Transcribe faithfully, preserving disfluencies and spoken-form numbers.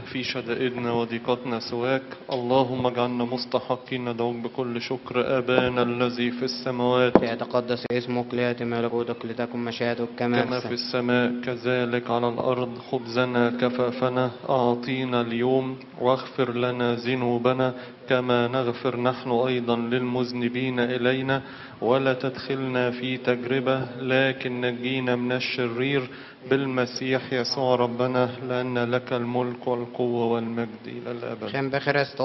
في شدائدنا وضيقتنا سواك. اللهم اجعلنا مستحقين ندعوك بكل شكر. آبانا الذي في السماوات، ليتقدس اسمك، ليأتي ملكوتك، لتكن مشيئتك كما, كما في السماء كذلك على الأرض. خبزنا كفافنا أعطينا اليوم، واغفر لنا ذنوبنا كما نغفر نحن أيضا للمذنبين إلينا، ولا تدخلنا في تجربة لكن نجينا من الشرير بالمسيح يسوع ربنا، لأن لك الملك والقوة والمجد إلى الأبد. خم بخرست